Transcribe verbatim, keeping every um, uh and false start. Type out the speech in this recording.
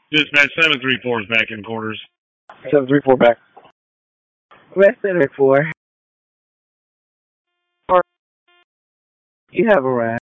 Dispatch seven three four is back in quarters. seven three four back. West Center four. You have a ride.